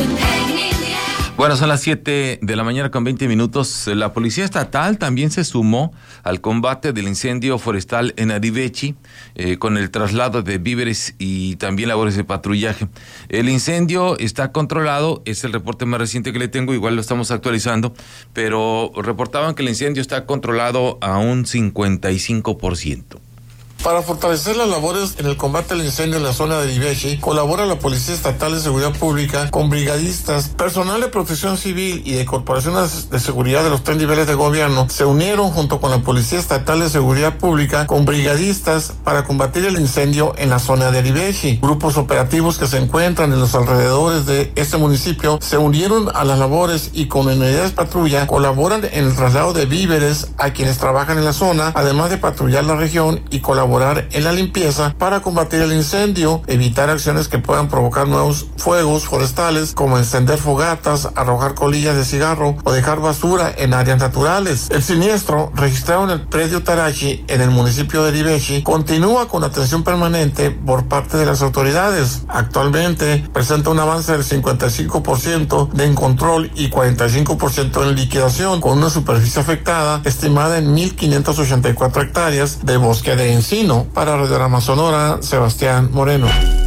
Bueno, son las 7 de la mañana con 20 minutos. La Policía Estatal también se sumó al combate del incendio forestal en Arivechi con el traslado de víveres y también labores de patrullaje. El incendio está controlado, es el reporte más reciente que le tengo, igual lo estamos actualizando, pero reportaban que el incendio está controlado a un 55%. Para fortalecer las labores en el combate al incendio en la zona de Arivechi, colabora la Policía Estatal de Seguridad Pública con brigadistas, personal de protección civil y de corporaciones de seguridad de los 3 niveles de gobierno. Se unieron junto con la Policía Estatal de Seguridad Pública con brigadistas para combatir el incendio en la zona de Arivechi. Grupos operativos que se encuentran en los alrededores de este municipio se unieron a las labores y con unidades patrulla colaboran en el traslado de víveres a quienes trabajan en la zona, además de patrullar la región y colaborar en la limpieza para combatir el incendio, evitar acciones que puedan provocar nuevos fuegos forestales, como encender fogatas, arrojar colillas de cigarro o dejar basura en áreas naturales. El siniestro, registrado en el predio Tarachi, en el municipio de Arivechi, continúa con atención permanente por parte de las autoridades. Actualmente presenta un avance del 55% en control y 45% en liquidación, con una superficie afectada estimada en 1.584 hectáreas de bosque de encino. Para Radiorama Sonora, Sebastián Moreno.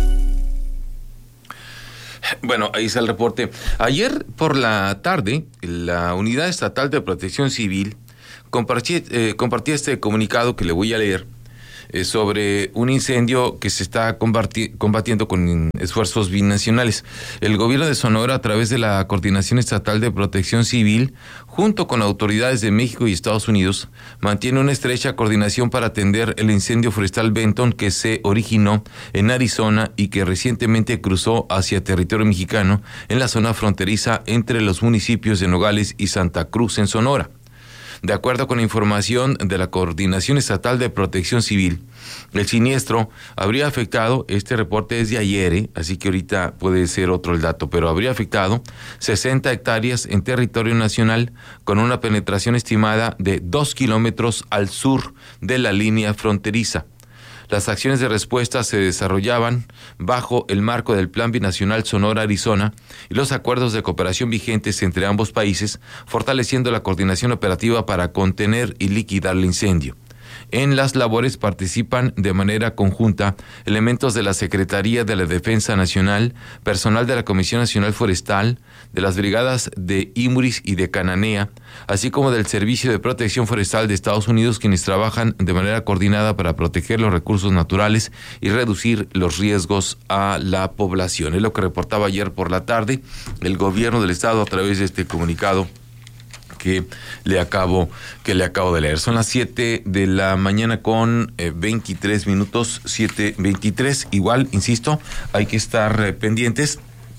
Bueno, ahí está el reporte. Ayer por la tarde, la Unidad Estatal de Protección Civil compartía este comunicado que le voy a leer sobre un incendio que se está combatiendo con esfuerzos binacionales. El gobierno de Sonora, a través de la Coordinación Estatal de Protección Civil, junto con autoridades de México y Estados Unidos, mantiene una estrecha coordinación para atender el incendio forestal Benton que se originó en Arizona y que recientemente cruzó hacia territorio mexicano en la zona fronteriza entre los municipios de Nogales y Santa Cruz en Sonora. De acuerdo con la información de la Coordinación Estatal de Protección Civil, el siniestro habría afectado, este reporte es de ayer, así que ahorita puede ser otro el dato, pero habría afectado 60 hectáreas en territorio nacional con una penetración estimada de 2 kilómetros al sur de la línea fronteriza. Las acciones de respuesta se desarrollaban bajo el marco del Plan Binacional Sonora-Arizona y los acuerdos de cooperación vigentes entre ambos países, fortaleciendo la coordinación operativa para contener y liquidar el incendio. En las labores participan de manera conjunta elementos de la Secretaría de la Defensa Nacional, personal de la Comisión Nacional Forestal, de las brigadas de IMURIS y de Cananea, así como del Servicio de Protección Forestal de Estados Unidos, quienes trabajan de manera coordinada para proteger los recursos naturales y reducir los riesgos a la población. Es lo que reportaba ayer por la tarde el gobierno del estado a través de este comunicado que le acabo de leer. Son las 7 de la mañana con 23 minutos, 7:23. Igual, insisto, hay que estar pendientes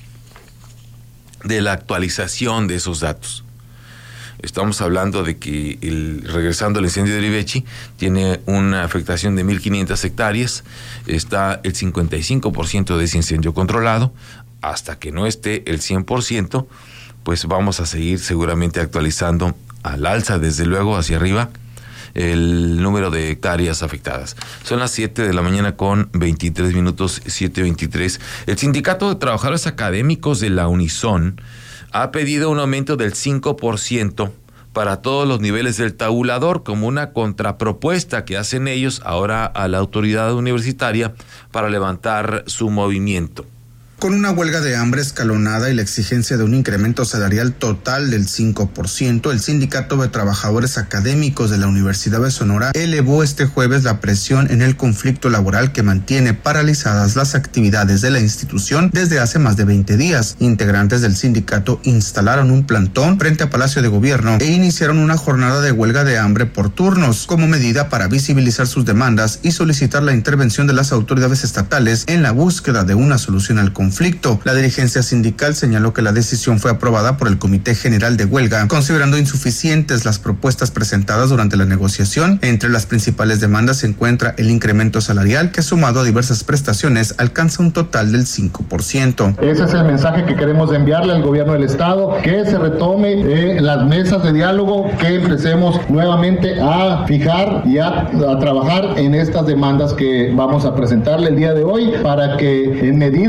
de la actualización de esos datos. Estamos hablando de que regresando al incendio de Arivechi, tiene una afectación de 1.500 hectáreas, está el 55% de ese incendio controlado, hasta que no esté el 100%, pues vamos a seguir seguramente actualizando al alza, desde luego, hacia arriba, el número de hectáreas afectadas. Son las 7 de la mañana con 23 minutos, 7:23. El Sindicato de Trabajadores Académicos de la Unison ha pedido un aumento del 5% para todos los niveles del tabulador, como una contrapropuesta que hacen ellos ahora a la autoridad universitaria para levantar su movimiento. Con una huelga de hambre escalonada y la exigencia de un incremento salarial total del 5%, el Sindicato de Trabajadores Académicos de la Universidad de Sonora elevó este jueves la presión en el conflicto laboral que mantiene paralizadas las actividades de la institución desde hace más de 20 días. Integrantes del sindicato instalaron un plantón frente a Palacio de Gobierno e iniciaron una jornada de huelga de hambre por turnos, como medida para visibilizar sus demandas y solicitar la intervención de las autoridades estatales en la búsqueda de una solución al conflicto. La dirigencia sindical señaló que la decisión fue aprobada por el Comité General de Huelga, considerando insuficientes las propuestas presentadas durante la negociación. Entre las principales demandas se encuentra el incremento salarial, que sumado a diversas prestaciones alcanza un total del 5%. Ese es el mensaje que queremos enviarle al gobierno del estado, que se retome las mesas de diálogo, que empecemos nuevamente a fijar y a trabajar en estas demandas que vamos a presentarle el día de hoy, para que en medida que se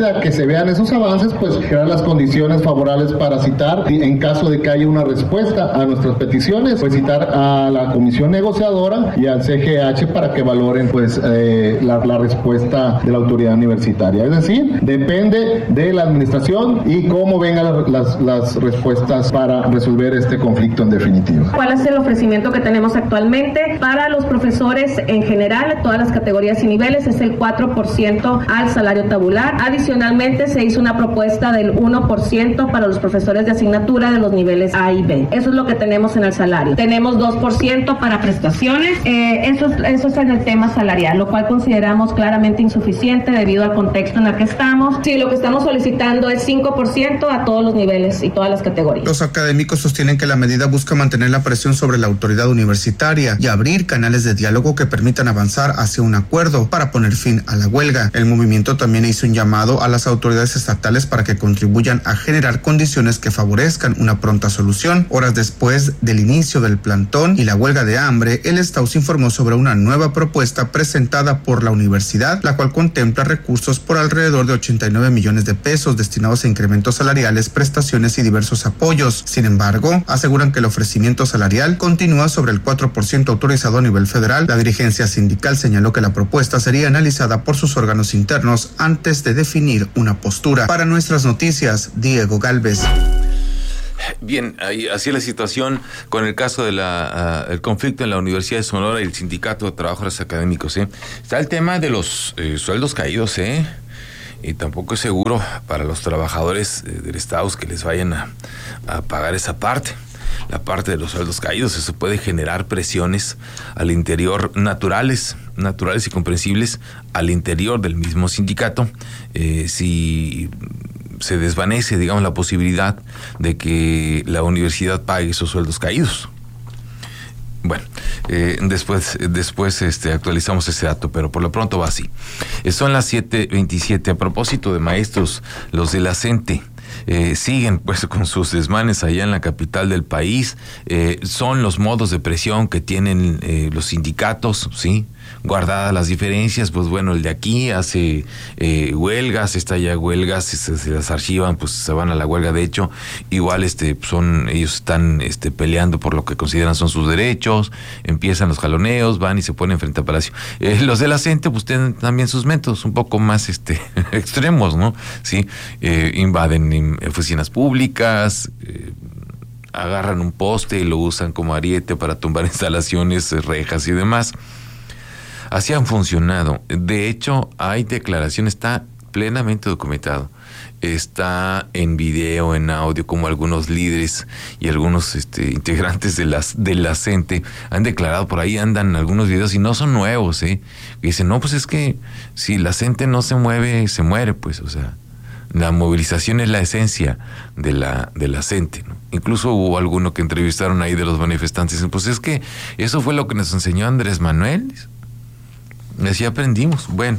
se vean esos avances, pues crear las condiciones favorables para citar, y en caso de que haya una respuesta a nuestras peticiones, pues citar a la comisión negociadora y al CGH para que valoren pues la respuesta de la autoridad universitaria. Es decir, depende de la administración y cómo vengan las respuestas para resolver este conflicto en definitiva. ¿Cuál es el ofrecimiento que tenemos actualmente? Para los profesores en general, todas las categorías y niveles, es el 4% al salario tabular. Adicionalmente, se hizo una propuesta del 1% para los profesores de asignatura de los niveles A y B. Eso es lo que tenemos en el salario. Tenemos 2% para prestaciones. Eso es en el tema salarial, lo cual consideramos claramente insuficiente debido al contexto en el que estamos. Sí, lo que estamos solicitando es 5% a todos los niveles y todas las categorías. Los académicos sostienen que la medida busca mantener la presión sobre la autoridad universitaria y abrir canales de diálogo que permitan avanzar hacia un acuerdo para poner fin a la huelga. El movimiento también hizo un llamado a las autoridades estatales para que contribuyan a generar condiciones que favorezcan una pronta solución. Horas después del inicio del plantón y la huelga de hambre, el Estaus informó sobre una nueva propuesta presentada por la universidad, la cual contempla recursos por alrededor de 89 millones de pesos destinados a incrementos salariales, prestaciones y diversos apoyos. Sin embargo, aseguran que el ofrecimiento salarial continúa sobre el 4% autorizado a nivel federal. La dirigencia sindical señaló que la propuesta sería analizada por sus órganos internos antes de definir una postura. Para Nuestras Noticias, Diego Galvez. Bien, así es la situación con el caso de el conflicto en la Universidad de Sonora y el Sindicato de Trabajadores Académicos. Está el tema de los sueldos caídos, y tampoco es seguro para los trabajadores del Estado que les vayan a pagar esa parte. La parte de los sueldos caídos, eso puede generar presiones al interior naturales y comprensibles al interior del mismo sindicato, si se desvanece, digamos, la posibilidad de que la universidad pague esos sueldos caídos. Bueno, después actualizamos ese dato, pero por lo pronto va así. Son las 7:27. A propósito de maestros, los de la CENTE siguen pues con sus desmanes allá en la capital del país. Son los modos de presión que tienen los sindicatos, ¿sí? Guardadas las diferencias, pues bueno, el de aquí hace huelgas, se las archivan, pues se van a la huelga. De hecho, igual ellos están peleando por lo que consideran son sus derechos, empiezan los jaloneos, van y se ponen frente a Palacio. Los de la CENTE pues tienen también sus métodos un poco más extremos, ¿no? Sí, invaden oficinas públicas, agarran un poste y lo usan como ariete para tumbar instalaciones, rejas y demás. Así han funcionado. De hecho, hay declaración, está plenamente documentado. Está en video, en audio, como algunos líderes y algunos integrantes de la CENTE han declarado. Por ahí andan algunos videos y no son nuevos, que dicen, no, pues es que si la CENTE no se mueve, se muere, pues, o sea, la movilización es la esencia de la CENTE, ¿no? Incluso hubo alguno que entrevistaron ahí de los manifestantes, pues es que eso fue lo que nos enseñó Andrés Manuel. Así aprendimos. Bueno,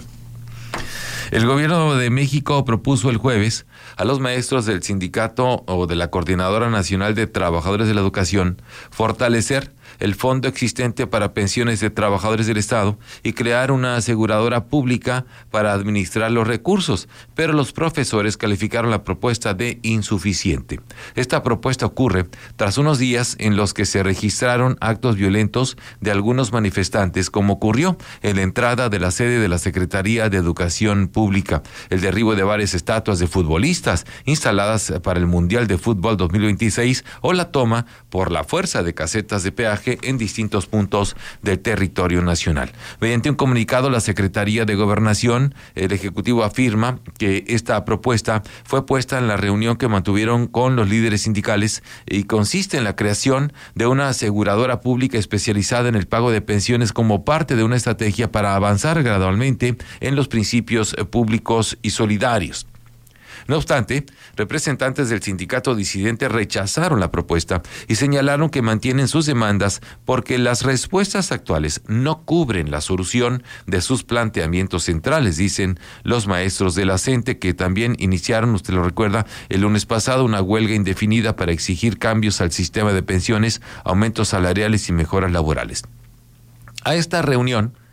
el gobierno de México propuso el jueves a los maestros del sindicato o de la Coordinadora Nacional de Trabajadores de la Educación fortalecer el fondo existente para pensiones de trabajadores del Estado y crear una aseguradora pública para administrar los recursos, pero los profesores calificaron la propuesta de insuficiente. Esta propuesta ocurre tras unos días en los que se registraron actos violentos de algunos manifestantes, como ocurrió en la entrada de la sede de la Secretaría de Educación Pública, el derribo de varias estatuas de futbolistas instaladas para el Mundial de Fútbol 2026 o la toma por la fuerza de casetas de peaje en distintos puntos del territorio nacional. Mediante un comunicado, la Secretaría de Gobernación, el Ejecutivo afirma que esta propuesta fue puesta en la reunión que mantuvieron con los líderes sindicales y consiste en la creación de una aseguradora pública especializada en el pago de pensiones como parte de una estrategia para avanzar gradualmente en los principios públicos y solidarios. No obstante, representantes del sindicato disidente rechazaron la propuesta y señalaron que mantienen sus demandas porque las respuestas actuales no cubren la solución de sus planteamientos centrales, dicen los maestros de la CENTE, que también iniciaron, usted lo recuerda, el lunes pasado una huelga indefinida para exigir cambios al sistema de pensiones, aumentos salariales y mejoras laborales. A esta reunión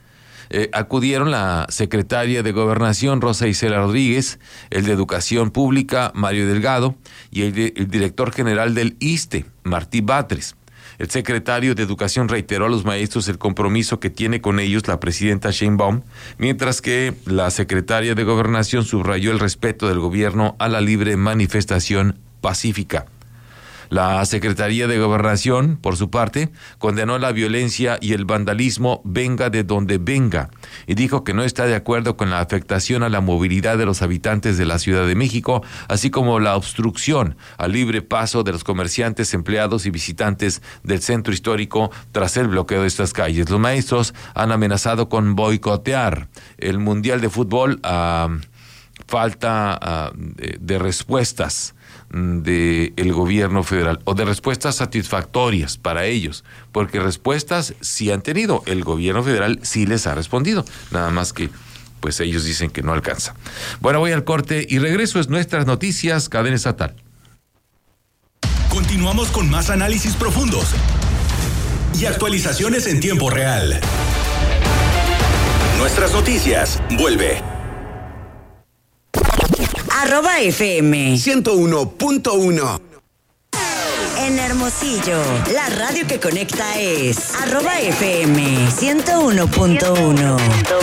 Acudieron la secretaria de Gobernación, Rosa Isela Rodríguez, el de Educación Pública, Mario Delgado, y el director general del ISSSTE, Martí Batres. El secretario de Educación reiteró a los maestros el compromiso que tiene con ellos la presidenta Sheinbaum, mientras que la secretaria de Gobernación subrayó el respeto del gobierno a la libre manifestación pacífica. La Secretaría de Gobernación, por su parte, condenó la violencia y el vandalismo venga de donde venga y dijo que no está de acuerdo con la afectación a la movilidad de los habitantes de la Ciudad de México, así como la obstrucción al libre paso de los comerciantes, empleados y visitantes del centro histórico tras el bloqueo de estas calles. Los maestros han amenazado con boicotear el Mundial de Fútbol a falta de respuestas del gobierno federal o de respuestas satisfactorias para ellos, porque respuestas sí han tenido, el gobierno federal sí les ha respondido, nada más que pues ellos dicen que no alcanza. Bueno, voy al corte y regreso. Es Nuestras Noticias, cadena estatal. Continuamos con más análisis profundos y actualizaciones en tiempo real. Nuestras Noticias vuelve. @FM 101.1. En Hermosillo, la radio que conecta es @FM 101.1.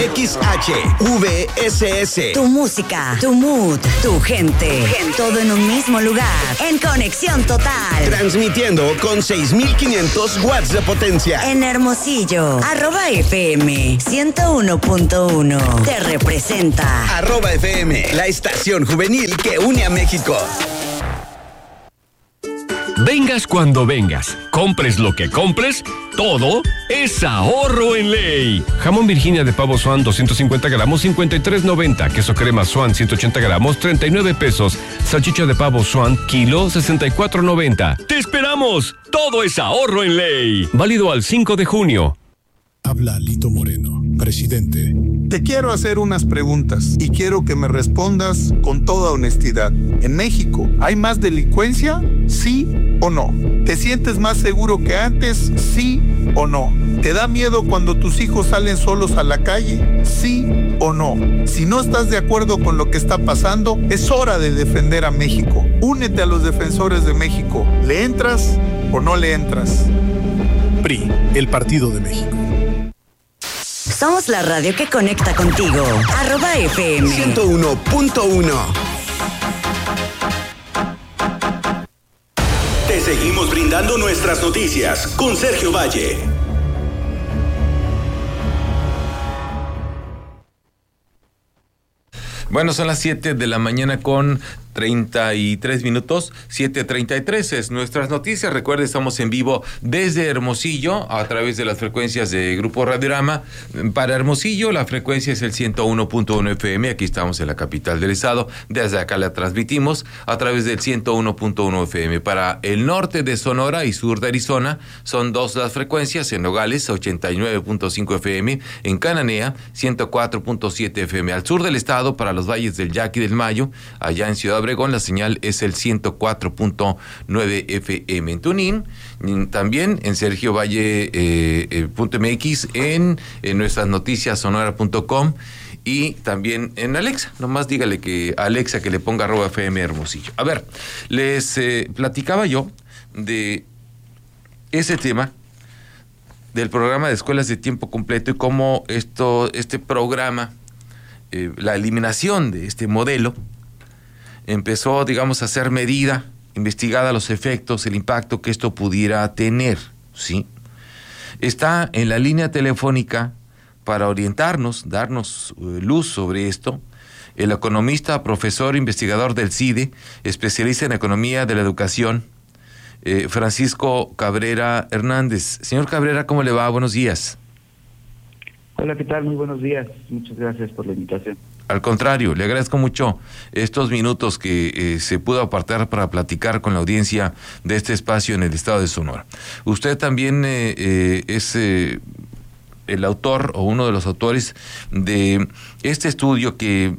XHVSS. Tu música, tu mood, tu gente. Todo en un mismo lugar. En conexión total. Transmitiendo con 6,500 watts de potencia. En Hermosillo, @FM 101.1. Te representa. @FM, la estación juvenil que une a México. Vengas cuando vengas, compres lo que compres, todo es ahorro en ley. Jamón Virginia de pavo Swan 250 gramos, 53.90. Queso crema Swan 180 gramos, 39 pesos. Salchicha de pavo Swan, kilo, 64.90. ¡Te esperamos! Todo es ahorro en ley. Válido al 5 de junio. Habla Lito Moreno, presidente. Te quiero hacer unas preguntas y quiero que me respondas con toda honestidad. ¿En México hay más delincuencia? ¿Sí o no? ¿Te sientes más seguro que antes? ¿Sí o no? ¿Te da miedo cuando tus hijos salen solos a la calle? ¿Sí o no? Si no estás de acuerdo con lo que está pasando, es hora de defender a México. Únete a los defensores de México. ¿Le entras o no le entras? PRI, el Partido de México. Somos la radio que conecta contigo. @FM 101.1. Te seguimos brindando nuestras noticias con Sergio Valle. Bueno, son las 7 de la mañana con 33 minutos, 7:33 es Nuestras Noticias. Recuerde, estamos en vivo desde Hermosillo a través de las frecuencias de Grupo Radiorama. Para Hermosillo la frecuencia es el 101.1 FM, aquí estamos en la capital del estado. Desde acá la transmitimos a través del 101.1 FM. Para el norte de Sonora y sur de Arizona son dos las frecuencias, en Nogales 89.5 FM, en Cananea 104.7 FM. Al sur del estado, para los valles del Yaqui del Mayo, allá en Ciudad Obregón, la señal es el 104.9 FM. En Tunín, también en Sergio Valle .mx, en nuestras noticias sonora.com y también en Alexa. Nomás dígale que a Alexa que le ponga @FM Hermosillo. A ver, les platicaba yo de ese tema del programa de escuelas de tiempo completo y cómo este programa, la eliminación de este modelo, empezó, digamos, a ser medida, investigada los efectos, el impacto que esto pudiera tener, ¿sí? Está en la línea telefónica para orientarnos, darnos luz sobre esto, el economista, profesor, investigador del CIDE, especialista en economía de la educación, Francisco Cabrera Hernández. Señor Cabrera, ¿cómo le va? Buenos días. Hola, ¿qué tal? Muy buenos días. Muchas gracias por la invitación. Al contrario, le agradezco mucho estos minutos que se pudo apartar para platicar con la audiencia de este espacio en el estado de Sonora. Usted también es el autor o uno de los autores de este estudio que,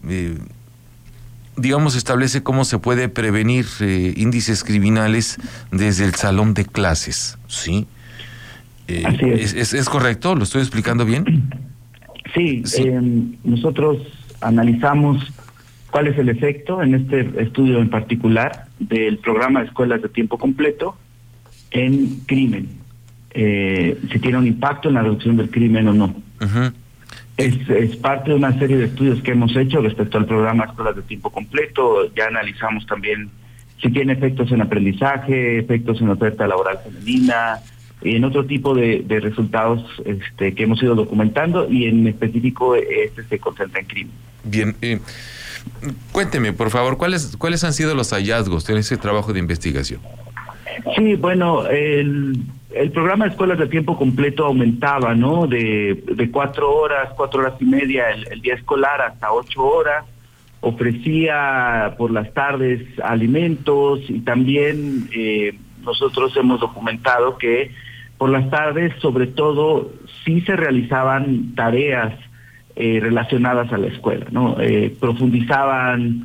digamos, establece cómo se puede prevenir índices criminales desde el salón de clases, ¿sí? Así es. ¿Es correcto? ¿Lo estoy explicando bien? Sí, nosotros analizamos cuál es el efecto en este estudio en particular del programa de escuelas de tiempo completo en crimen. Si tiene un impacto en la reducción del crimen o no. Uh-huh. Es parte de una serie de estudios que hemos hecho respecto al programa de escuelas de tiempo completo. Ya analizamos también si tiene efectos en aprendizaje, efectos en oferta laboral femenina, y en otro tipo de resultados que hemos ido documentando, y en específico se concentra en crimen. Bien, cuénteme, por favor, ¿cuáles han sido los hallazgos en ese trabajo de investigación? Sí, bueno, el programa de escuelas de tiempo completo aumentaba, ¿no? De 4 horas y media el día escolar hasta 8 horas. Ofrecía por las tardes alimentos, y también nosotros hemos documentado que por las tardes, sobre todo, sí se realizaban tareas relacionadas a la escuela, ¿no? Profundizaban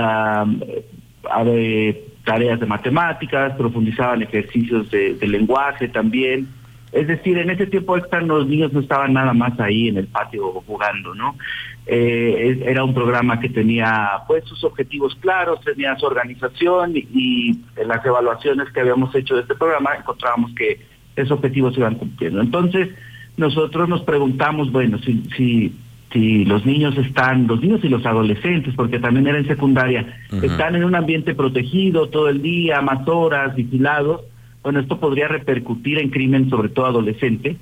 tareas de matemáticas, profundizaban ejercicios de lenguaje también. Es decir, en ese tiempo extra los niños no estaban nada más ahí en el patio jugando, ¿no? Era un programa que tenía pues sus objetivos claros, tenía su organización, y en las evaluaciones que habíamos hecho de este programa encontrábamos que esos objetivos se iban cumpliendo. Entonces nosotros nos preguntamos, bueno, si los niños y los adolescentes, porque también era en secundaria, uh-huh, están en un ambiente protegido todo el día, más horas, vigilados, bueno, esto podría repercutir en crimen, sobre todo adolescente.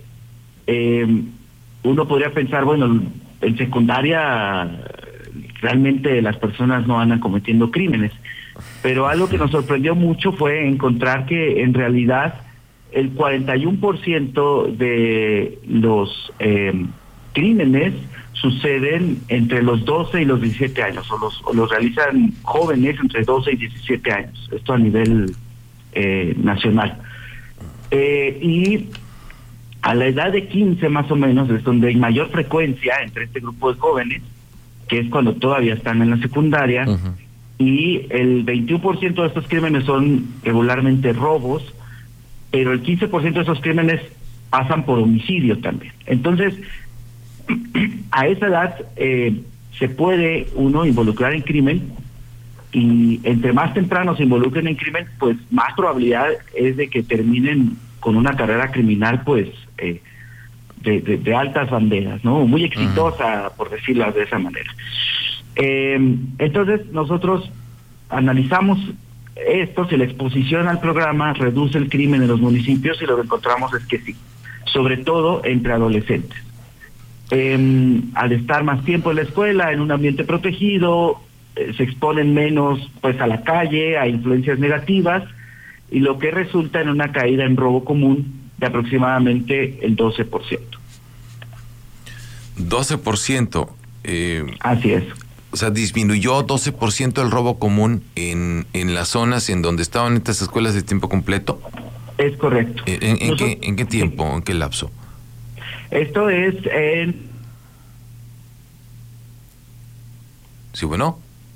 Uno podría pensar, bueno, en secundaria realmente las personas no andan cometiendo crímenes, pero algo que nos sorprendió mucho fue encontrar que en realidad el 41% de los crímenes suceden entre los 12 y los 17 años, o los realizan jóvenes entre 12 y 17 años, esto a nivel nacional. Y a la edad de 15 más o menos es donde hay mayor frecuencia entre este grupo de jóvenes, que es cuando todavía están en la secundaria, uh-huh, y el 21% de estos crímenes son regularmente robos, pero el 15% de esos crímenes pasan por homicidio también. Entonces, a esa edad se puede uno involucrar en crimen, y entre más temprano se involucren en crimen, pues más probabilidad es de que terminen con una carrera criminal, pues de altas banderas, ¿no? Muy exitosa, por decirlo de esa manera. Entonces nosotros analizamos esto, si la exposición al programa reduce el crimen en los municipios, y lo que encontramos es que sí, sobre todo entre adolescentes. Al estar más tiempo en la escuela, en un ambiente protegido, se exponen menos pues a la calle, a influencias negativas, y lo que resulta en una caída en robo común de aproximadamente el 12%. 12%. Así es. O sea, disminuyó 12% el robo común en las zonas en donde estaban estas escuelas de tiempo completo. Es correcto. ¿En qué tiempo? ¿En qué lapso? Esto es en... Sí, bueno,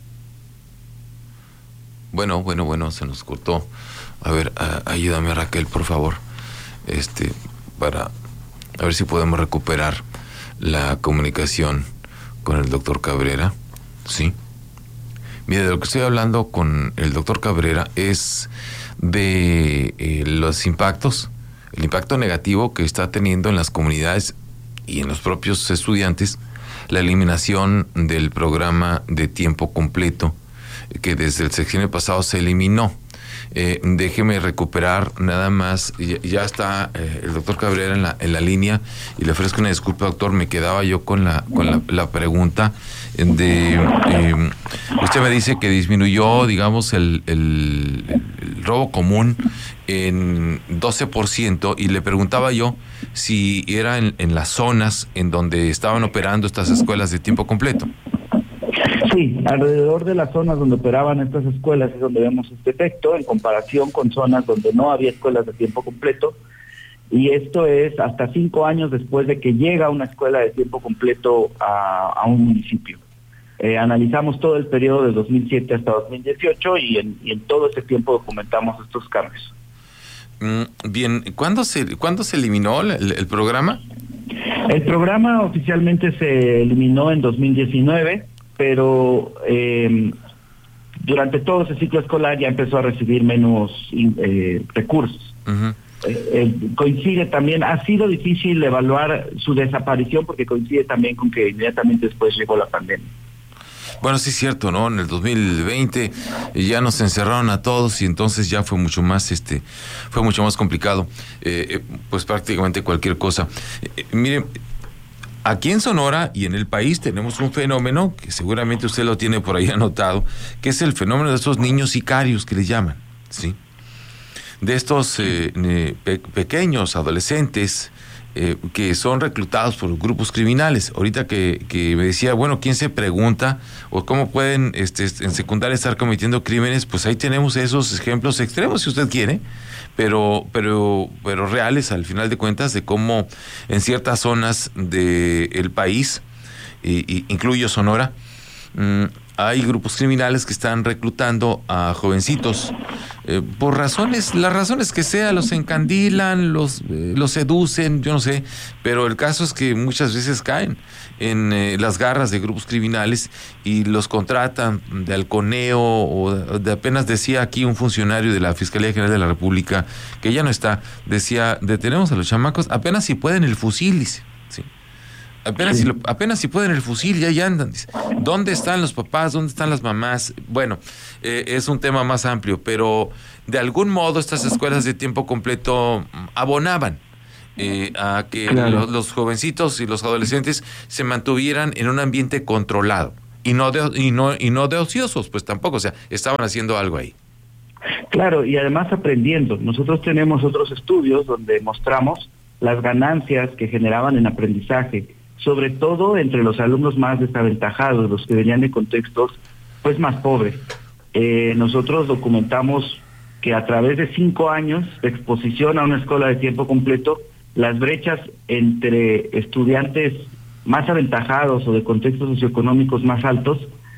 se nos cortó. A ver, ayúdame, Raquel, por favor, para a ver si podemos recuperar la comunicación con el doctor Cabrera. Sí. Mire, de lo que estoy hablando con el doctor Cabrera es de los impactos, el impacto negativo que está teniendo en las comunidades y en los propios estudiantes la eliminación del programa de tiempo completo, que desde el sexenio pasado se eliminó. Déjeme recuperar nada más, ya está el doctor Cabrera en la línea, y le ofrezco una disculpa, doctor, me quedaba yo con la pregunta de usted me dice que disminuyó, digamos, el robo común en 12%, y le preguntaba yo si era en las zonas en donde estaban operando estas escuelas de tiempo completo. Sí, alrededor de las zonas donde operaban estas escuelas es donde vemos este efecto, en comparación con zonas donde no había escuelas de tiempo completo, y esto es hasta 5 años después de que llega una escuela de tiempo completo a un municipio. Analizamos todo el periodo de 2007 hasta 2018, y en todo ese tiempo documentamos estos cambios. Bien, ¿cuándo se eliminó el programa? El programa oficialmente se eliminó en 2019, pero durante todo ese ciclo escolar ya empezó a recibir menos recursos. Uh-huh. Coincide también, ha sido difícil evaluar su desaparición porque coincide también con que inmediatamente después llegó la pandemia. Bueno, sí es cierto, ¿no? En el 2020 ya nos encerraron a todos y entonces ya fue mucho más complicado, pues prácticamente cualquier cosa. Miren, aquí en Sonora y en el país tenemos un fenómeno que seguramente usted lo tiene por ahí anotado, que es el fenómeno de estos niños sicarios que les llaman, ¿sí? De estos pequeños adolescentes que son reclutados por grupos criminales. Ahorita que me decía, bueno, ¿quién se pregunta o cómo pueden en secundaria estar cometiendo crímenes? Pues ahí tenemos esos ejemplos extremos, si usted quiere, pero reales al final de cuentas, de cómo en ciertas zonas del país, incluyo Sonora, hay grupos criminales que están reclutando a jovencitos por las razones que sea, los encandilan, los seducen, yo no sé, pero el caso es que muchas veces caen en las garras de grupos criminales y los contratan de halconeo o apenas decía aquí un funcionario de la Fiscalía General de la República, que ya no está, decía, detenemos a los chamacos apenas si pueden el fusil, dice, ¿sí? Apenas si pueden el fusil, ya andan. Dice. ¿Dónde están los papás? ¿Dónde están las mamás? Bueno, es un tema más amplio, pero de algún modo estas escuelas de tiempo completo abonaban a que los jovencitos y los adolescentes se mantuvieran en un ambiente controlado y no de ociosos, pues tampoco, o sea, estaban haciendo algo ahí. Claro, y además aprendiendo. Nosotros tenemos otros estudios donde mostramos las ganancias que generaban en aprendizaje, sobre todo entre los alumnos más desaventajados, los que venían de contextos pues más pobres. Nosotros documentamos que a través de 5 años de exposición a una escuela de tiempo completo, las brechas entre estudiantes más aventajados o de contextos socioeconómicos más altos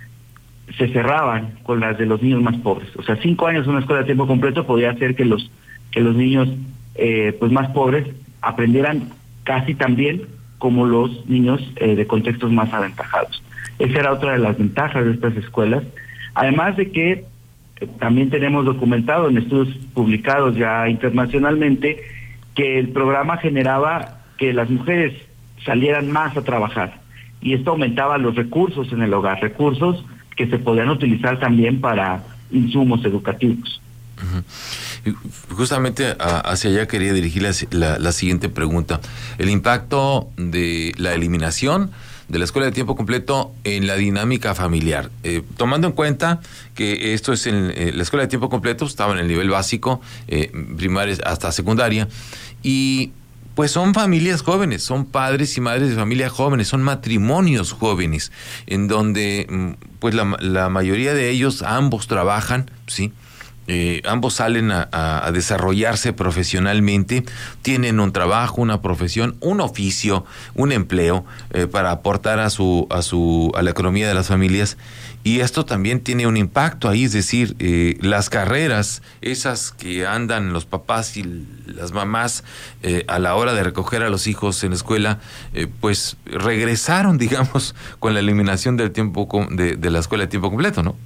se cerraban con las de los niños más pobres. O sea, 5 años en una escuela de tiempo completo podía hacer que los niños pues más pobres aprendieran casi tan bien como los niños de contextos más aventajados. Esa era otra de las ventajas de estas escuelas. Además de que también tenemos documentado en estudios publicados ya internacionalmente que el programa generaba que las mujeres salieran más a trabajar y esto aumentaba los recursos en el hogar, recursos que se podían utilizar también para insumos educativos. Uh-huh. Justamente hacia allá quería dirigir la siguiente pregunta. El impacto de la eliminación de la escuela de tiempo completo en la dinámica familiar. Tomando en cuenta que esto es la escuela de tiempo completo, estaba en el nivel básico, primaria hasta secundaria, y pues son familias jóvenes, son padres y madres de familia jóvenes, son matrimonios jóvenes, en donde pues la mayoría de ellos, ambos trabajan, ¿sí? Ambos salen a desarrollarse profesionalmente, tienen un trabajo, una profesión, un oficio, un empleo para aportar a la economía de las familias, y esto también tiene un impacto ahí, es decir, las carreras, esas que andan los papás y las mamás a la hora de recoger a los hijos en la escuela, pues regresaron, digamos, con la eliminación del tiempo de la escuela de tiempo completo, ¿no?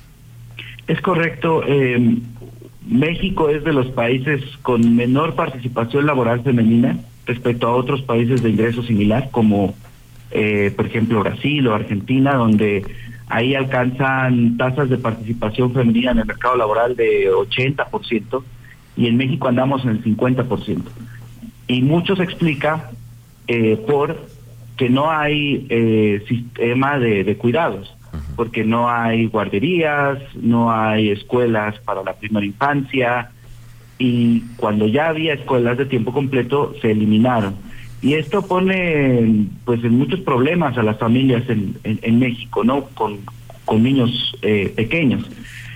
Es correcto. México es de los países con menor participación laboral femenina respecto a otros países de ingreso similar, como por ejemplo Brasil o Argentina, donde ahí alcanzan tasas de participación femenina en el mercado laboral de 80%, y en México andamos en el 50%. Y mucho se explica por que no hay sistema de cuidados, porque no hay guarderías, no hay escuelas para la primera infancia, y cuando ya había escuelas de tiempo completo se eliminaron. Y esto pone pues en muchos problemas a las familias en México, ¿no? Con niños pequeños.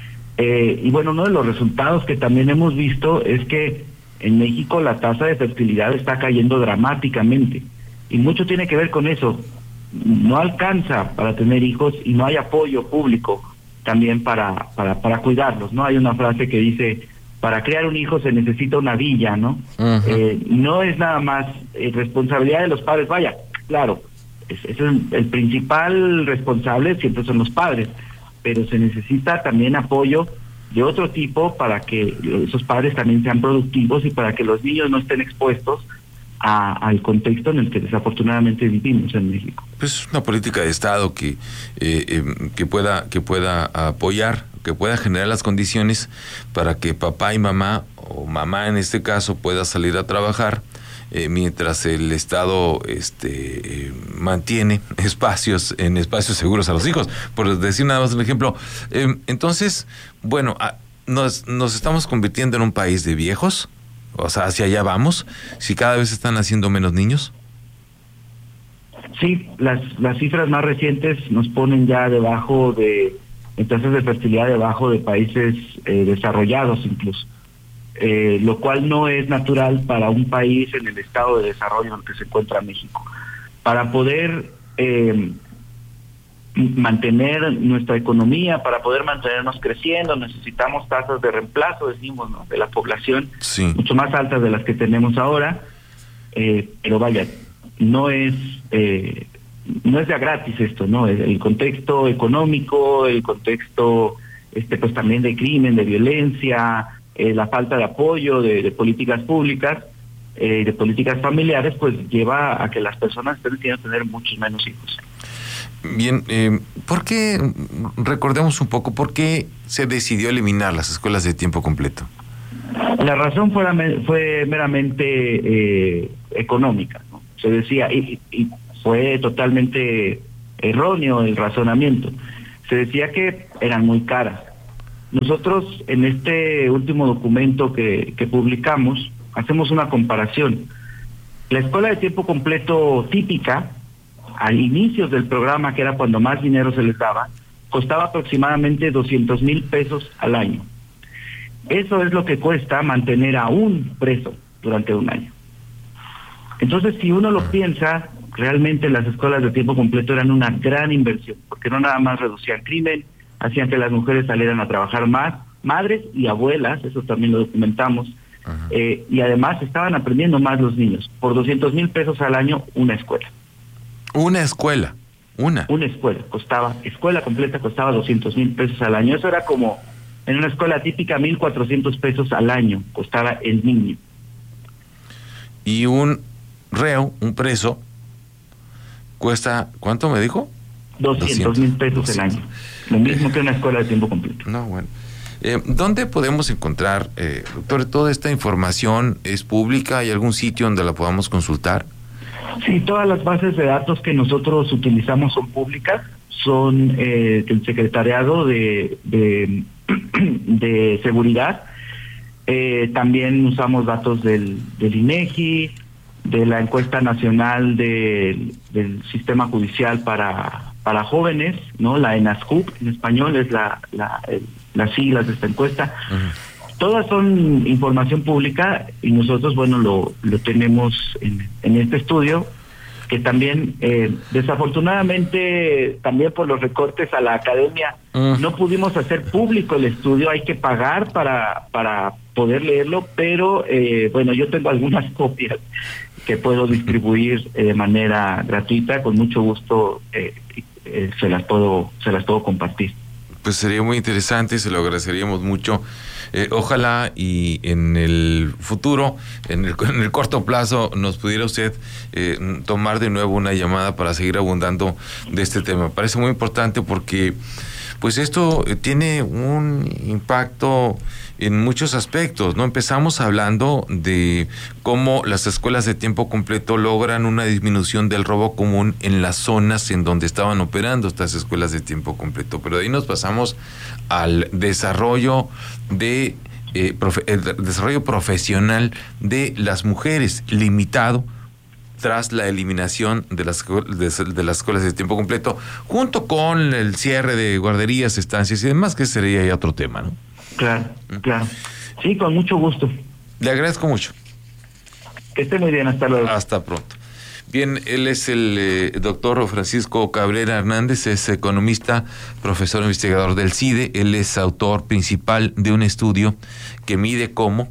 Y bueno, uno de los resultados que también hemos visto es que en México la tasa de fertilidad está cayendo dramáticamente, y mucho tiene que ver con eso. No alcanza para tener hijos y no hay apoyo público también para cuidarlos, ¿no? Hay una frase que dice para criar un hijo se necesita una villa, ¿no? Uh-huh. No es nada más responsabilidad de los padres, vaya, claro, es el principal responsable siempre son los padres, pero se necesita también apoyo de otro tipo para que esos padres también sean productivos y para que los niños no estén expuestos al contexto en el que desafortunadamente vivimos en México. Pues una política de Estado que pueda apoyar, que pueda generar las condiciones para que papá y mamá, o mamá en este caso, pueda salir a trabajar, mientras el Estado mantiene espacios seguros a los hijos. Por decir nada más un ejemplo, entonces, bueno, nos estamos convirtiendo en un país de viejos. O sea, hacia allá vamos, si cada vez están naciendo menos niños. Sí, las cifras más recientes nos ponen ya debajo de, en tasas de fertilidad debajo de países desarrollados incluso, lo cual no es natural para un país en el estado de desarrollo en el que se encuentra México. Para poder mantener nuestra economía, para poder mantenernos creciendo, necesitamos tasas de reemplazo, decimos, ¿no?, de la población, sí, mucho más altas de las que tenemos ahora, pero vaya, no es de a gratis esto, ¿no? El contexto económico, el contexto pues también de crimen, de violencia, la falta de apoyo de políticas públicas, de políticas familiares, pues lleva a que las personas estén decidiendo tener muchos menos hijos. Bien, ¿por qué, recordemos un poco, por qué se decidió eliminar las escuelas de tiempo completo? La razón fue meramente económica, ¿no? Se decía, y fue totalmente erróneo el razonamiento, se decía que eran muy caras. Nosotros en este último documento que publicamos, hacemos una comparación. La escuela de tiempo completo típica, al inicio del programa, que era cuando más dinero se les daba, costaba aproximadamente 200,000 pesos al año. Eso es lo que cuesta mantener a un preso durante un año. Entonces, si uno lo piensa, realmente las escuelas de tiempo completo eran una gran inversión, porque no nada más reducían crimen, hacían que las mujeres salieran a trabajar más, madres y abuelas, eso también lo documentamos, y además estaban aprendiendo más los niños. Por 200,000 pesos al año, una escuela. Una escuela, una escuela escuela completa costaba 200,000 pesos al año. Eso era como, en una escuela típica, 1,400 pesos al año costaba el niño. Y un preso, cuesta, ¿cuánto me dijo? 200,000 pesos el año. Lo mismo que una escuela de tiempo completo. No, bueno. ¿Dónde podemos encontrar, doctor, toda esta información? ¿Es pública? ¿Hay algún sitio donde la podamos consultar? Sí, todas las bases de datos que nosotros utilizamos son públicas, son del Secretariado de Seguridad. También usamos datos del INEGI, de la encuesta nacional del sistema judicial para jóvenes, ¿no? La ENASCUP, en español es las siglas de esta encuesta. Uh-huh. Todas son información pública y nosotros, bueno, lo tenemos en este estudio, que también, desafortunadamente, también por los recortes a la academia, no pudimos hacer público el estudio, hay que pagar para poder leerlo, pero, bueno, yo tengo algunas copias que puedo distribuir de manera gratuita, con mucho gusto se las puedo compartir. Pues sería muy interesante, se lo agradeceríamos mucho. Ojalá y en el futuro, en el corto plazo, nos pudiera usted tomar de nuevo una llamada para seguir abundando de este tema. Me parece muy importante porque pues esto tiene un impacto en muchos aspectos, ¿no? Empezamos hablando de cómo las escuelas de tiempo completo logran una disminución del robo común en las zonas en donde estaban operando estas escuelas de tiempo completo, pero de ahí nos pasamos al desarrollo el desarrollo profesional de las mujeres, limitado tras la eliminación de las escuelas de tiempo completo, junto con el cierre de guarderías, estancias y demás, que sería ya otro tema, ¿no? Claro. Sí, con mucho gusto. Le agradezco mucho. Que esté muy bien, hasta luego. Hasta pronto. Bien, él es el doctor Francisco Cabrera Hernández, es economista, profesor investigador del CIDE. Él es autor principal de un estudio que mide cómo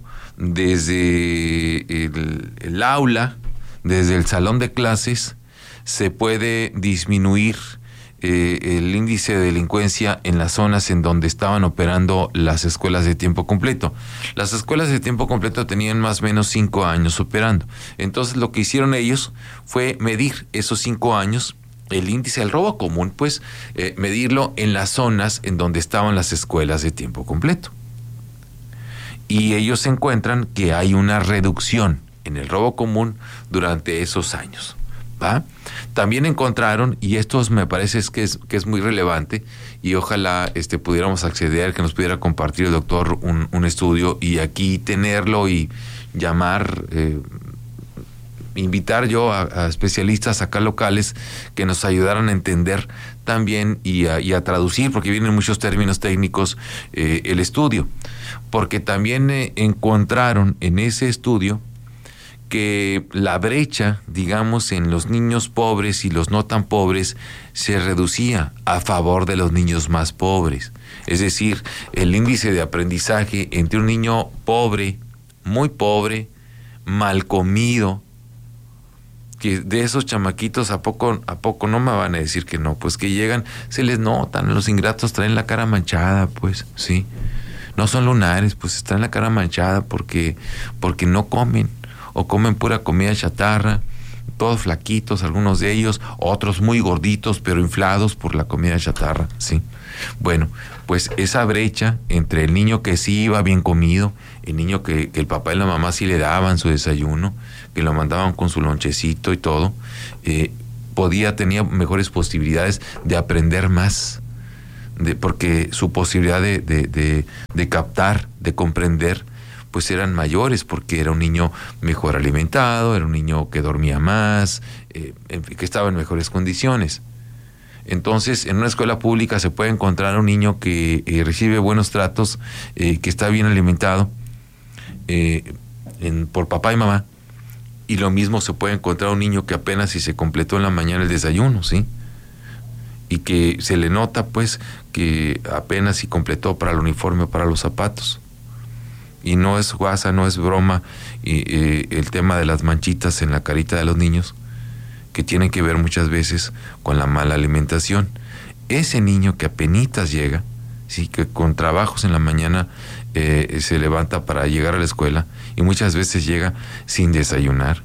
desde el aula, desde el salón de clases, se puede disminuir el índice de delincuencia en las zonas en donde estaban operando las escuelas de tiempo completo. Las escuelas de tiempo completo tenían más o menos 5 años operando. Entonces lo que hicieron ellos fue medir esos 5 años, el índice del robo común, pues medirlo en las zonas en donde estaban las escuelas de tiempo completo. Y ellos encuentran que hay una reducción en el robo común durante esos años, ¿va? También encontraron, y esto me parece que es muy relevante, y ojalá pudiéramos acceder, que nos pudiera compartir el doctor un estudio, y aquí tenerlo y llamar, invitar yo a especialistas acá locales que nos ayudaran a entender también y a traducir, porque vienen muchos términos técnicos, el estudio. Porque también encontraron en ese estudio que la brecha, digamos, en los niños pobres y los no tan pobres se reducía a favor de los niños más pobres. Es decir, el índice de aprendizaje entre un niño pobre, muy pobre, mal comido, que de esos chamaquitos a poco no me van a decir que no, pues que llegan, se les notan, los ingratos traen la cara manchada, pues, sí. No son lunares, pues traen la cara manchada porque no comen, o comen pura comida chatarra, todos flaquitos, algunos de ellos, otros muy gorditos, pero inflados por la comida chatarra, ¿sí? Bueno, pues esa brecha entre el niño que sí iba bien comido, el niño que el papá y la mamá sí le daban su desayuno, que lo mandaban con su lonchecito y todo, tenía mejores posibilidades de aprender más, porque su posibilidad de captar, de comprender, pues eran mayores, porque era un niño mejor alimentado, era un niño que dormía más, que estaba en mejores condiciones. Entonces, en una escuela pública se puede encontrar un niño que recibe buenos tratos, que está bien alimentado por papá y mamá, y lo mismo se puede encontrar un niño que apenas si se completó en la mañana el desayuno, ¿sí? Y que se le nota, pues, que apenas si completó para el uniforme o para los zapatos. Y no es guasa, no es broma, el tema de las manchitas en la carita de los niños, que tienen que ver muchas veces con la mala alimentación. Ese niño que apenitas llega, sí, que con trabajos en la mañana se levanta para llegar a la escuela, y muchas veces llega sin desayunar,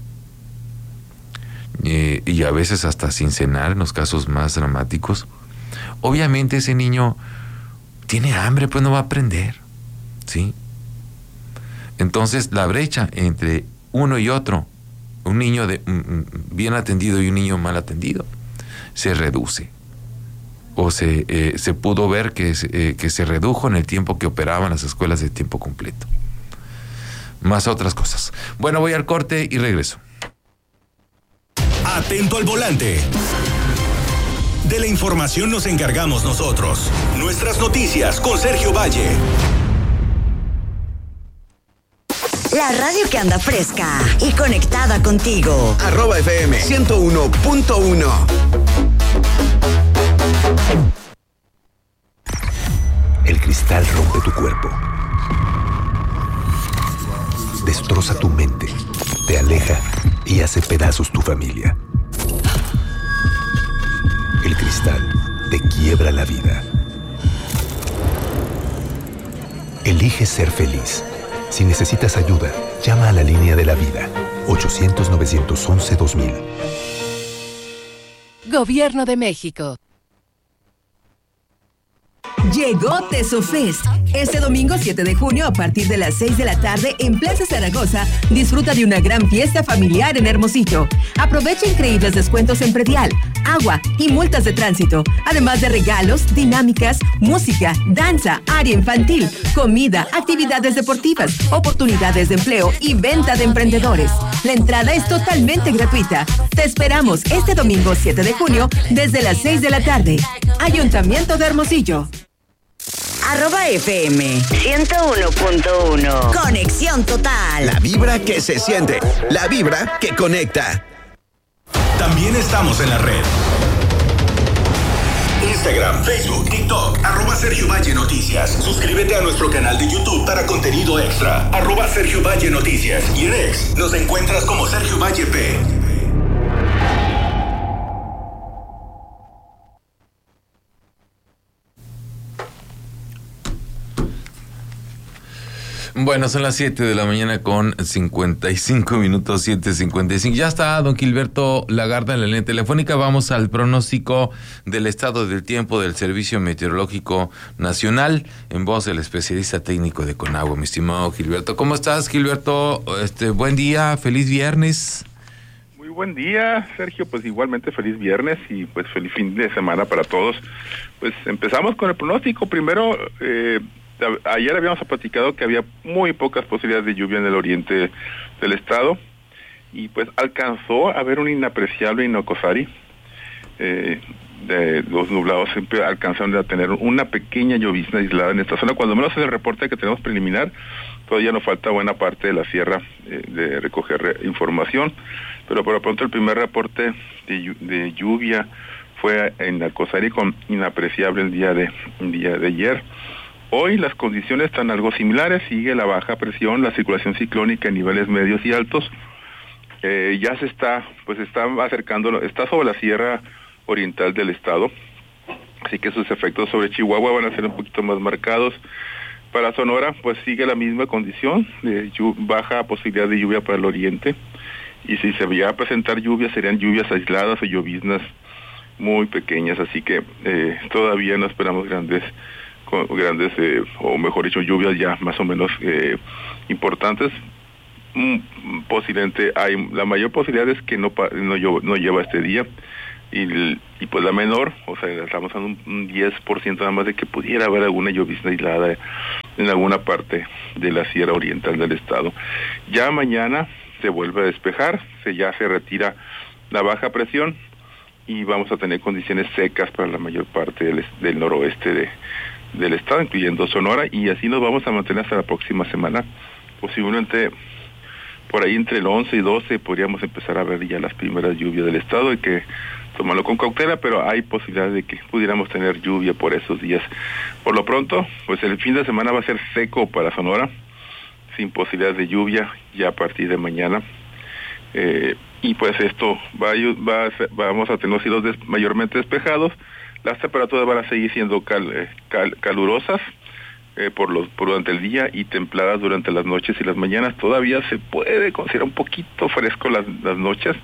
y a veces hasta sin cenar, en los casos más dramáticos. Obviamente ese niño tiene hambre, pues no va a aprender, ¿sí? Entonces la brecha entre uno y otro, un niño bien atendido y un niño mal atendido, se reduce. O se pudo ver que se redujo en el tiempo que operaban las escuelas de tiempo completo. Más otras cosas. Bueno, voy al corte y regreso. Atento al volante. De la información nos encargamos nosotros. Nuestras noticias con Sergio Valle. La radio que anda fresca y conectada contigo. @FM 101.1. El cristal rompe tu cuerpo. Destroza tu mente. Te aleja y hace pedazos tu familia. El cristal te quiebra la vida. Elige ser feliz. Si necesitas ayuda, llama a la línea de la vida. 800-911-2000. Gobierno de México. Llegó TesoFest. Este domingo 7 de junio a partir de las 6 de la tarde en Plaza Zaragoza, disfruta de una gran fiesta familiar en Hermosillo. Aprovecha increíbles descuentos en predial, agua y multas de tránsito, además de regalos, dinámicas, música, danza, área infantil, comida, actividades deportivas, oportunidades de empleo y venta de emprendedores. La entrada es totalmente gratuita. Te esperamos este domingo 7 de junio desde las 6 de la tarde. Ayuntamiento de Hermosillo. @FM 101.1. Conexión total. La vibra que se siente. La vibra que conecta. También estamos en la red. Instagram, Facebook, TikTok, @Sergio Valle Noticias. Suscríbete a nuestro canal de YouTube para contenido extra, @Sergio Valle Noticias. Y en X nos encuentras como Sergio Valle P. Bueno, son las 7 de la mañana con 55 minutos, 7:55. Ya está don Gilberto Lagarda en la línea telefónica. Vamos al pronóstico del estado del tiempo del Servicio Meteorológico Nacional en voz del especialista técnico de Conagua, mi estimado Gilberto. ¿Cómo estás, Gilberto? Buen día, feliz viernes. Muy buen día, Sergio. Pues igualmente feliz viernes y pues feliz fin de semana para todos. Pues empezamos con el pronóstico. Primero, ayer habíamos platicado que había muy pocas posibilidades de lluvia en el oriente del estado y pues alcanzó a haber un inapreciable Inocosari. De los nublados siempre alcanzaron a tener una pequeña llovizna aislada en esta zona, cuando menos en el reporte que tenemos preliminar. Todavía nos falta buena parte de la sierra de recoger información, pero por lo pronto el primer reporte de lluvia fue en Nacosari con inapreciable el día de ayer. Hoy las condiciones están algo similares, sigue la baja presión, la circulación ciclónica en niveles medios y altos. Ya se está acercando, está sobre la sierra oriental del estado, así que sus efectos sobre Chihuahua van a ser un poquito más marcados. Para Sonora, pues sigue la misma condición de baja posibilidad de lluvia para el oriente, y si se va a presentar lluvias, serían lluvias aisladas o lloviznas muy pequeñas, así que todavía no esperamos grandes o mejor dicho lluvias ya más o menos importantes. Posiblemente la mayor posibilidad es que no lleva este día y pues la menor, o sea, estamos a un 10% nada más de que pudiera haber alguna llovizna aislada en alguna parte de la sierra oriental del estado. Ya mañana se vuelve a despejar, ya se retira la baja presión y vamos a tener condiciones secas para la mayor parte del noroeste del estado, incluyendo Sonora, y así nos vamos a mantener hasta la próxima semana. Posiblemente por ahí entre el 11 y 12 podríamos empezar a ver ya las primeras lluvias del estado. Hay que tomarlo con cautela, pero hay posibilidad de que pudiéramos tener lluvia por esos días. Por lo pronto, pues el fin de semana va a ser seco para Sonora, sin posibilidad de lluvia ya a partir de mañana. Y pues esto vamos a tener cielos mayormente despejados. Las temperaturas van a seguir siendo calurosas durante el día y templadas durante las noches y las mañanas. Todavía se puede considerar un poquito fresco las noches,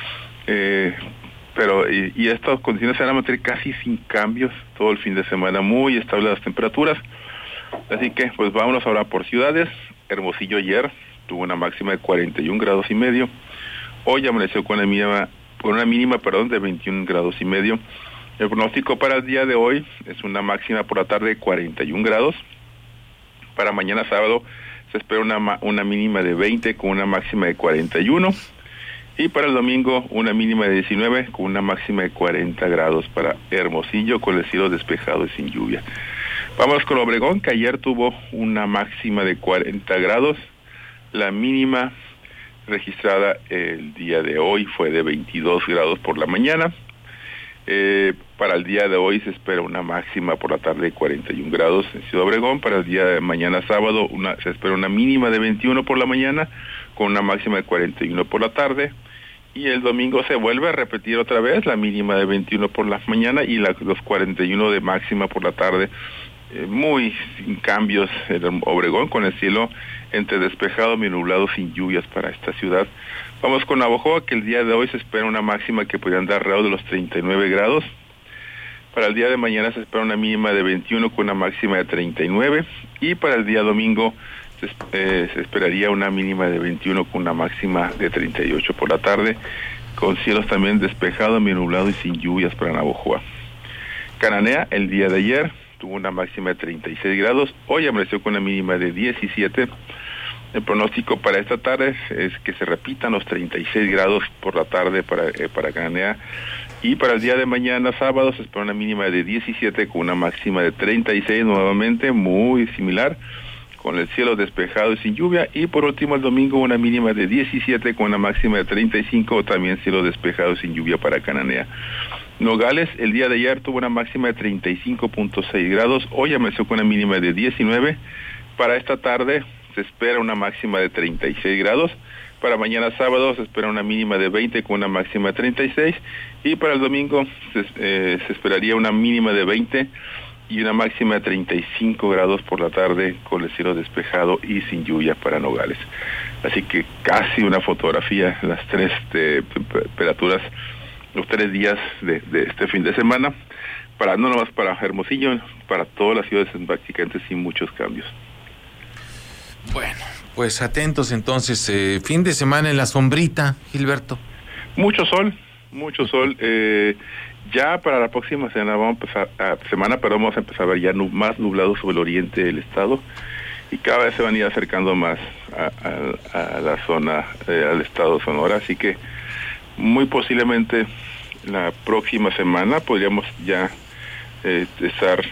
pero estas condiciones se van a mantener casi sin cambios todo el fin de semana, muy estables las temperaturas. Así que pues vámonos ahora por ciudades. Hermosillo ayer tuvo una máxima de 41 grados y medio. Hoy amaneció con una mínima de 21 grados y medio. El pronóstico para el día de hoy es una máxima por la tarde de 41 grados. Para mañana sábado se espera una mínima de 20 con una máxima de 41. Y para el domingo una mínima de 19 con una máxima de 40 grados para Hermosillo, con el cielo despejado y sin lluvia. Vamos con Obregón, que ayer tuvo una máxima de 40 grados. La mínima registrada el día de hoy fue de 22 grados por la mañana. Para el día de hoy se espera una máxima por la tarde de 41 grados en Ciudad Obregón. Para el día de mañana sábado se espera una mínima de 21 por la mañana con una máxima de 41 por la tarde. Y el domingo se vuelve a repetir otra vez la mínima de 21 por la mañana y los 41 de máxima por la tarde. Muy sin cambios en Obregón, con el cielo entre despejado y nublado, sin lluvias para esta ciudad. Vamos con Navojoa, que el día de hoy se espera una máxima que podría andar alrededor de los 39 grados. Para el día de mañana se espera una mínima de 21 con una máxima de 39. Y para el día domingo se esperaría una mínima de 21 con una máxima de 38 por la tarde, con cielos también despejados, nublado y sin lluvias para Navojoa. Cananea, el día de ayer tuvo una máxima de 36 grados, hoy amaneció con una mínima de 17. El pronóstico para esta tarde es que se repitan los 36 grados por la tarde para Cananea, y para el día de mañana sábado se espera una mínima de 17 con una máxima de 36, nuevamente muy similar, con el cielo despejado y sin lluvia. Y por último, el domingo, una mínima de 17 con una máxima de 35, también cielo despejado y sin lluvia para Cananea. Nogales, el día de ayer tuvo una máxima de 35.6 grados, hoy amaneció con una mínima de 19. Para esta tarde se espera una máxima de 36 grados. Para mañana sábado se espera una mínima de 20 con una máxima de 36. Y para el domingo se esperaría una mínima de 20 y una máxima de 35 grados por la tarde con el cielo despejado y sin lluvia para Nogales. Así que casi una fotografía, las tres temperaturas, los 3 días de este fin de semana, no nomás para Hermosillo, para todas las ciudades prácticamente sin muchos cambios. Bueno, pues atentos entonces, fin de semana en la sombrita, Gilberto. Mucho sol. Ya para la próxima semana vamos a empezar a ver ya más nublado sobre el oriente del estado, y cada vez se van a ir acercando más a la zona, al estado de Sonora, así que muy posiblemente la próxima semana podríamos ya estar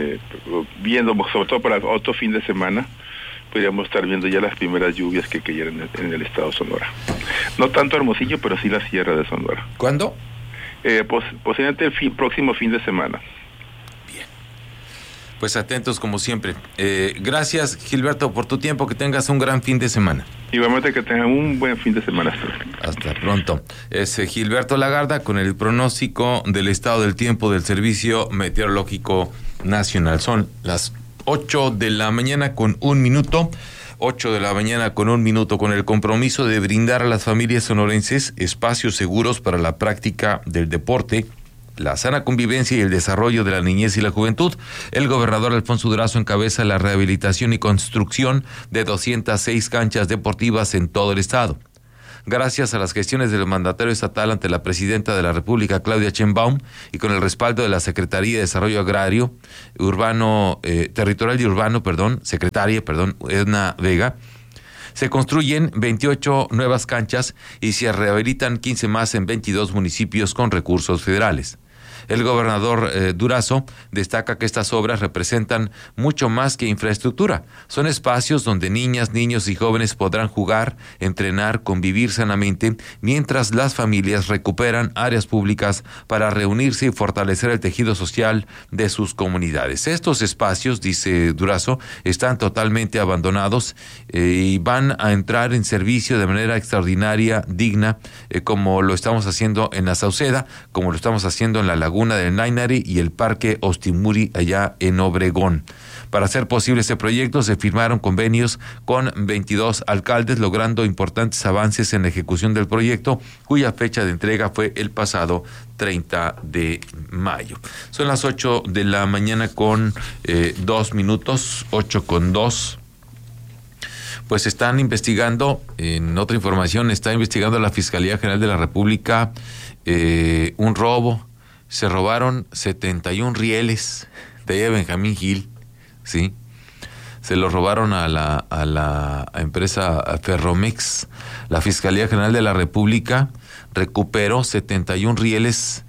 viendo, sobre todo para otro fin de semana, podríamos estar viendo ya las primeras lluvias que cayeron en el estado de Sonora. No tanto Hermosillo, pero sí la sierra de Sonora. ¿Cuándo? Posiblemente el próximo fin de semana. Bien. Pues atentos como siempre. Gracias, Gilberto, por tu tiempo. Que tengas un gran fin de semana. Igualmente que tengan un buen fin de semana. Hasta pronto. Es Gilberto Lagarda con el pronóstico del estado del tiempo del Servicio Meteorológico Nacional. Son las 8 de la mañana con 1 minuto. 8 de la mañana con 1 minuto, con el compromiso de brindar a las familias sonorenses espacios seguros para la práctica del deporte, la sana convivencia y el desarrollo de la niñez y la juventud. El gobernador Alfonso Durazo encabeza la rehabilitación y construcción de 206 canchas deportivas en todo el estado. Gracias a las gestiones del mandatario estatal ante la presidenta de la República, Claudia Sheinbaum, y con el respaldo de la Secretaría de Desarrollo Agrario, Territorial y Urbano, secretaria, Edna Vega, se construyen 28 nuevas canchas y se rehabilitan 15 más en 22 municipios con recursos federales. El gobernador Durazo destaca que estas obras representan mucho más que infraestructura. Son espacios donde niñas, niños y jóvenes podrán jugar, entrenar, convivir sanamente, mientras las familias recuperan áreas públicas para reunirse y fortalecer el tejido social de sus comunidades. Estos espacios, dice Durazo, están totalmente abandonados y van a entrar en servicio de manera extraordinaria, digna, como lo estamos haciendo en la Sauceda, como lo estamos haciendo en la Laguna del Nainari y el Parque Ostimuri allá en Obregón. Para hacer posible este proyecto se firmaron convenios con 22 alcaldes, logrando importantes avances en la ejecución del proyecto, cuya fecha de entrega fue el pasado 30 de mayo. Son las 8 de la mañana con 2 minutos, 8 con 2. Pues están investigando, en otra información, está investigando la Fiscalía General de la República un robo. Se robaron 71 rieles de allá de Benjamín Gil, ¿sí? Se los robaron a la empresa Ferromex. La Fiscalía General de la República recuperó 71 rieles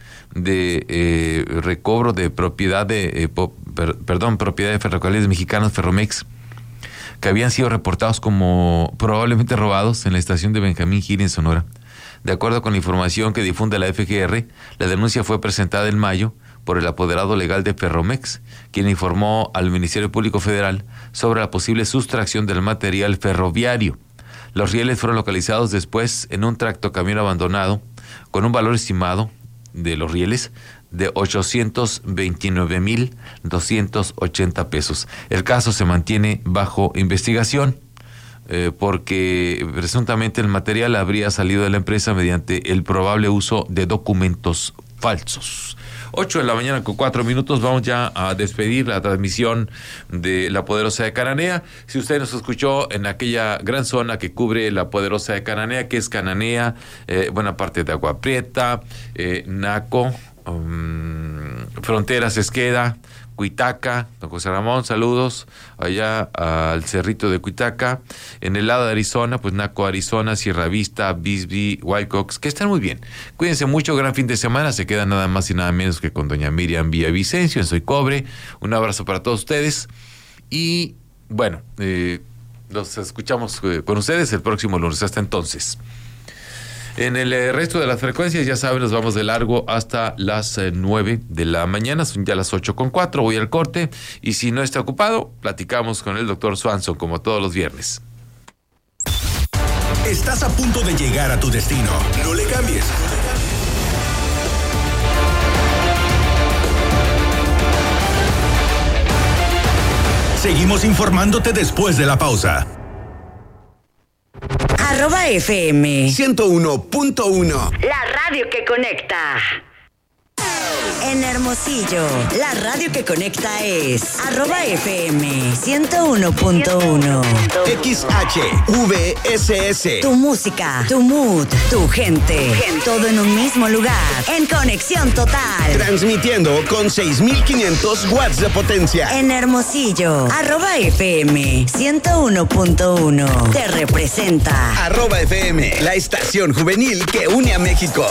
de recobro de propiedad propiedad de Ferrocarriles Mexicanos Ferromex, que habían sido reportados como probablemente robados en la estación de Benjamín Gil en Sonora. De acuerdo con la información que difunde la FGR, la denuncia fue presentada en mayo por el apoderado legal de Ferromex, quien informó al Ministerio Público Federal sobre la posible sustracción del material ferroviario. Los rieles fueron localizados después en un tractocamión abandonado, con un valor estimado de los rieles de 829,280 pesos. El caso se mantiene bajo investigación, porque presuntamente el material habría salido de la empresa mediante el probable uso de documentos falsos. 8 de la mañana con 4 minutos, vamos ya a despedir la transmisión de La Poderosa de Cananea. Si usted nos escuchó en aquella gran zona que cubre La Poderosa de Cananea, que es Cananea, buena parte de Agua Prieta, Naco, Fronteras, Esqueda, Cuitaca, don José Ramón, saludos allá al cerrito de Cuitaca. En el lado de Arizona, pues Naco, Arizona, Sierra Vista, Bisbee, Whitecox, que están muy bien. Cuídense mucho, gran fin de semana. Se queda nada más y nada menos que con doña Miriam Villavicencio en Soy Cobre. Un abrazo para todos ustedes y Bueno, los escuchamos con ustedes el próximo lunes. Hasta entonces. En el resto de las frecuencias, ya saben, nos vamos de largo hasta las 9 de la mañana, son ya las 8:04, voy al corte, y si no está ocupado, platicamos con el doctor Swanson, como todos los viernes. Estás a punto de llegar a tu destino. No le cambies. Seguimos informándote después de la pausa. @FM 101.1. La radio que conecta. En Hermosillo, la radio que conecta es @FM 101.1. XHVSS. Tu música, tu mood, tu gente. Todo en un mismo lugar. En conexión total. Transmitiendo con 6,500 watts de potencia. En Hermosillo, @FM 101.1. Te representa. @FM, la estación juvenil que une a México.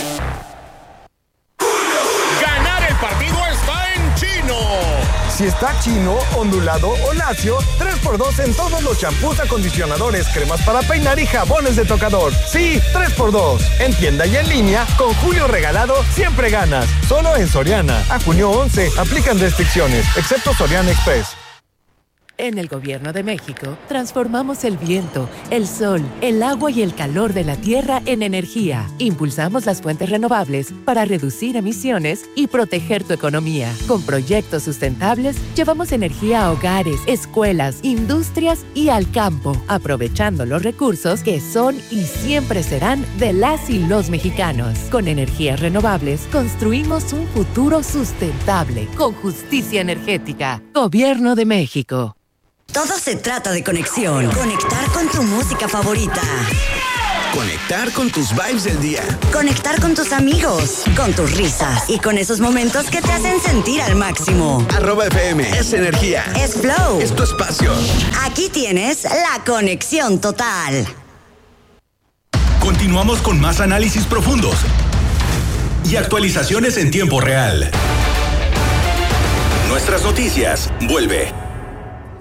Si está chino, ondulado o lacio, 3x2 en todos los champús, acondicionadores, cremas para peinar y jabones de tocador. Sí, 3x2. En tienda y en línea, con Julio Regalado, siempre ganas. Solo en Soriana. A junio 11, aplican restricciones, excepto Soriana Express. En el Gobierno de México, transformamos el viento, el sol, el agua y el calor de la tierra en energía. Impulsamos las fuentes renovables para reducir emisiones y proteger tu economía. Con proyectos sustentables, llevamos energía a hogares, escuelas, industrias y al campo, aprovechando los recursos que son y siempre serán de las y los mexicanos. Con energías renovables, construimos un futuro sustentable, con justicia energética. Gobierno de México. Todo se trata de conexión. Conectar con tu música favorita. Conectar con tus vibes del día. Conectar con tus amigos, con tus risas y con esos momentos que te hacen sentir al máximo. @FM es energía. Es flow. Es tu espacio. Aquí tienes la conexión total. Continuamos con más análisis profundos y actualizaciones en tiempo real. Nuestras noticias vuelve.